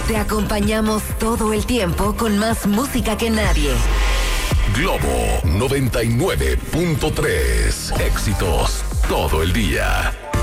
Te acompañamos todo el tiempo con más música que nadie. Globo 99.3. Éxitos todo el día.